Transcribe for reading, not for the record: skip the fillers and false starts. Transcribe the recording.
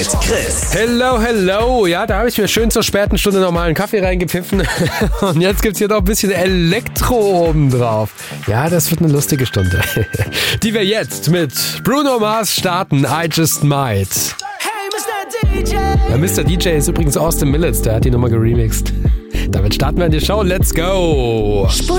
Chris. Hello. Ja, da habe ich mir schön zur späten Stunde nochmal einen Kaffee reingepfiffen. Und jetzt gibt's hier noch ein bisschen Elektro oben drauf. Ja, das wird eine lustige Stunde. Die wir jetzt mit Bruno Mars starten. I Just Might. Hey, Mr. DJ. Der Mr. DJ ist übrigens Austin Millets, der hat die Nummer geremixed. Damit starten wir in die Show. Let's go!